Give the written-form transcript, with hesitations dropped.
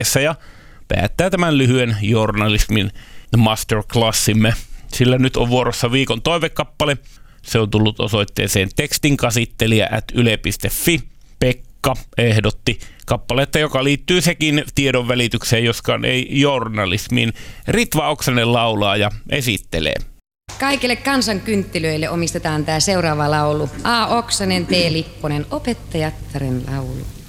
ja päättää tämän lyhyen journalismin masterclassimme. Sillä nyt on vuorossa viikon toivekappale. Se on tullut osoitteeseen tekstinkäsittelijä@yle.fi. Pekka ehdotti kappaletta, joka liittyy sekin tiedon välitykseen, joskaan ei journalismiin. Ritva Oksanen laulaa ja esittelee. Kaikille kansankynttilöille omistetaan tämä seuraava laulu. A. Oksanen, T. Lipponen, opettajattaren laulu.